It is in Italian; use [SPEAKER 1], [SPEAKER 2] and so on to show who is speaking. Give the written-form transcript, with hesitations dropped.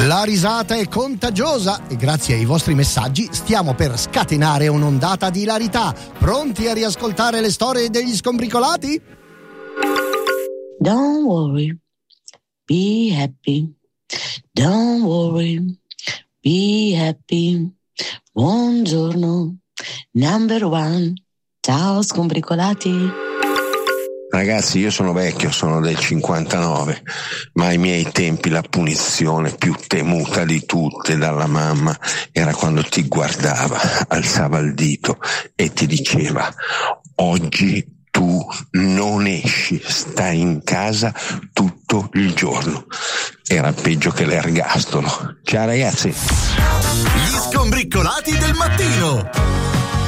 [SPEAKER 1] La risata è contagiosa e grazie ai vostri messaggi stiamo per scatenare un'ondata di ilarità. Pronti a riascoltare le storie degli scombricolati?
[SPEAKER 2] Don't worry, be happy. Don't worry, be happy. Buongiorno, number one. Ciao scombricolati.
[SPEAKER 3] Ragazzi, io sono vecchio, sono del 59, ma ai miei tempi la punizione più temuta di tutte dalla mamma era quando ti guardava, alzava il dito e ti diceva: oggi tu non esci, stai in casa tutto il giorno. Era peggio che l'ergastolo. Ciao ragazzi.
[SPEAKER 4] Gli scombricolati del mattino.